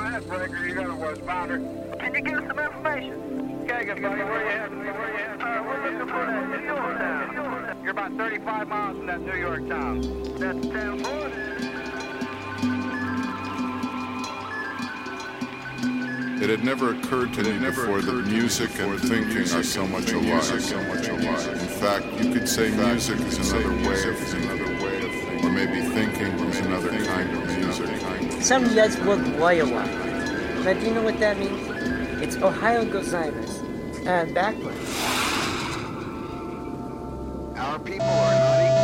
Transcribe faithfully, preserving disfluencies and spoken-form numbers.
Breaker, you got a westbounder. Can you give us some information? Okay, good buddy. Where you heading? Where you heading? Uh, we're looking for that New York town. You're about thirty-five miles from that New York town. That's ten forty. It had never occurred to me before that music and thinking are so much alike. In fact, you could say music is another way of thinking, or maybe thinking is another kind of music. Some of you guys work Waiawa. Now, do you know what that means? It's Ohio Gozaimasu. Uh, backwards. Our people are not